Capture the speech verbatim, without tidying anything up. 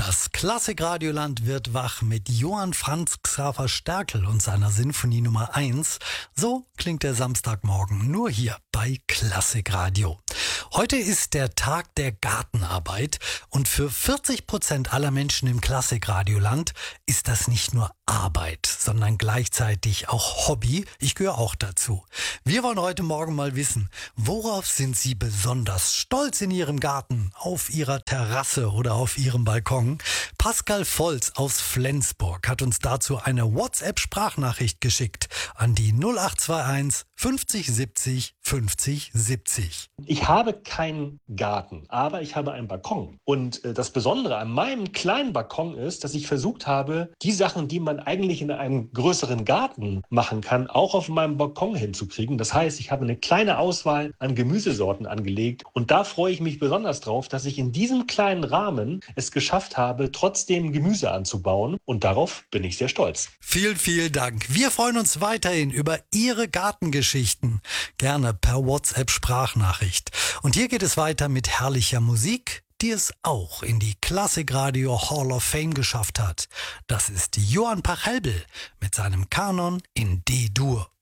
Das Klassikradioland wird wach mit Johann Franz Xaver Sterkel und seiner Sinfonie Nummer eins. So klingt der Samstagmorgen nur hier bei Klassikradio. Heute ist der Tag der Gartenarbeit und für vierzig Prozent aller Menschen im Klassikradioland ist das nicht nur Arbeit, sondern gleichzeitig auch Hobby. Ich gehöre auch dazu. Wir wollen heute Morgen mal wissen, worauf sind Sie besonders stolz in Ihrem Garten, auf Ihrer Terrasse oder auf Ihrem Balkon? Pascal Volz aus Flensburg hat uns dazu eine WhatsApp-Sprachnachricht geschickt an die null acht zwei eins fünfzig siebzig fünfzig siebzig. Ich habe keinen Garten, aber ich habe einen Balkon. Und äh, das Besondere an meinem kleinen Balkon ist, dass ich versucht habe, die Sachen, die man eigentlich in einem größeren Garten machen kann, auch auf meinem Balkon hinzukriegen. Das heißt, ich habe eine kleine Auswahl an Gemüsesorten angelegt. Und da freue ich mich besonders drauf, dass ich in diesem kleinen Rahmen es geschafft habe, trotzdem Gemüse anzubauen. Und darauf bin ich sehr stolz. Vielen, vielen Dank. Wir freuen uns weiterhin über Ihre Gartengeschichten. Gerne per WhatsApp-Sprachnachricht. Und hier geht es weiter mit herrlicher Musik, die es auch in die Klassikradio Hall of Fame geschafft hat. Das ist Johann Pachelbel mit seinem Kanon in D-Dur.